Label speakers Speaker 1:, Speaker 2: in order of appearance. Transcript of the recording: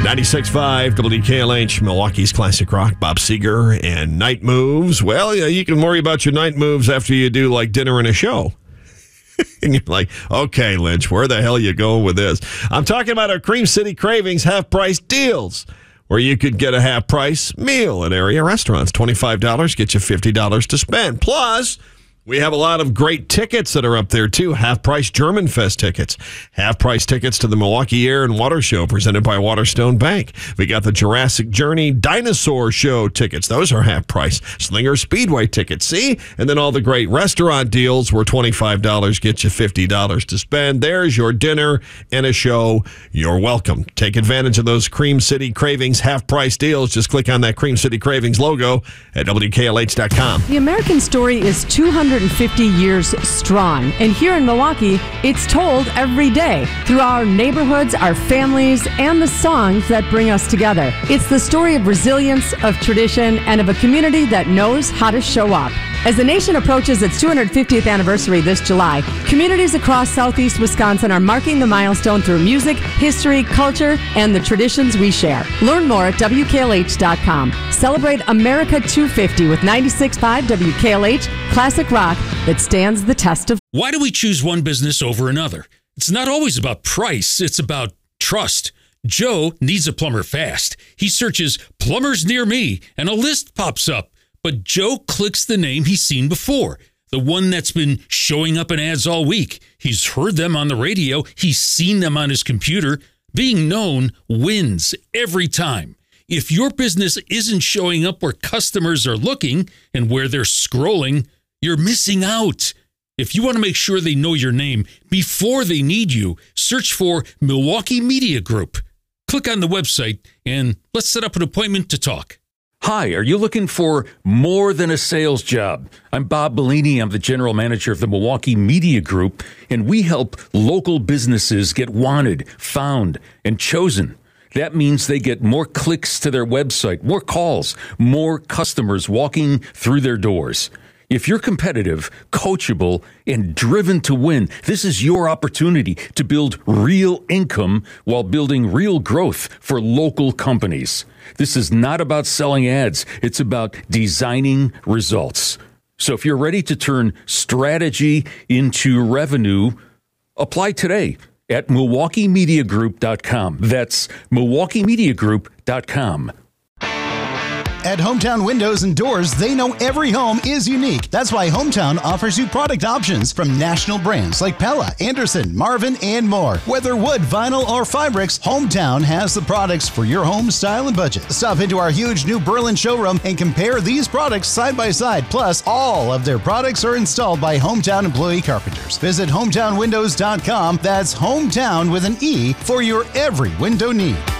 Speaker 1: 96.5 WKLH, Milwaukee's Classic Rock, Bob Seger, and Night Moves. Well, yeah, you can worry about your night moves after you do like dinner and a show. And you're like, okay, Lynch, where the hell are you going with this? I'm talking about our Cream City Cravings half-price deals, where you could get a half-price meal at area restaurants. $25, get you $50 to spend. Plus, we have a lot of great tickets that are up there, too. Half-price German Fest tickets. Half-price tickets to the Milwaukee Air and Water Show presented by Waterstone Bank. We got the Jurassic Journey Dinosaur Show tickets. Those are half-price. Slinger Speedway tickets, see? And then all the great restaurant deals where $25 gets you $50 to spend. There's your dinner and a show. You're welcome. Take advantage of those Cream City Cravings half-price deals. Just click on that Cream City Cravings logo at WKLH.com.
Speaker 2: The American story is 250 years strong. And here in Milwaukee, it's told every day through our neighborhoods, our families, and the songs that bring us together. It's the story of resilience, of tradition, and of a community that knows how to show up. As the nation approaches its 250th anniversary this July, communities across southeast Wisconsin are marking the milestone through music, history, culture, and the traditions we share. Learn more at WKLH.com. Celebrate America 250 with 96.5 WKLH, classic rock that stands the test of.
Speaker 3: Why do we choose one business over another? It's not always about price. It's about trust. Joe needs a plumber fast. He searches plumbers near me and a list pops up. But Joe clicks the name he's seen before, the one that's been showing up in ads all week. He's heard them on the radio. He's seen them on his computer. Being known wins every time. If your business isn't showing up where customers are looking and where they're scrolling, you're missing out. If you want to make sure they know your name before they need you, search for Milwaukee Media Group. Click on the website and let's set up an appointment to talk. Hi, are you looking for more than a sales job? I'm Bob Bellini. I'm the general manager of the Milwaukee Media Group, and we help local businesses get wanted, found, and chosen. That means they get more clicks to their website, more calls, more customers walking through their doors. If you're competitive, coachable, and driven to win, this is your opportunity to build real income while building real growth for local companies. This is not about selling ads. It's about designing results. So if you're ready to turn strategy into revenue, apply today at MilwaukeeMediaGroup.com. That's MilwaukeeMediaGroup.com.
Speaker 4: At Hometown Windows and Doors, they know every home is unique. That's why Hometown offers you product options from national brands like Pella, Anderson, Marvin, and more. Whether wood, vinyl, or Fibrix, Hometown has the products for your home style and budget. Stop into our huge new Berlin showroom and compare these products side by side. Plus, all of their products are installed by Hometown employee carpenters. Visit hometownwindows.com. That's Hometown with an E for your every window need.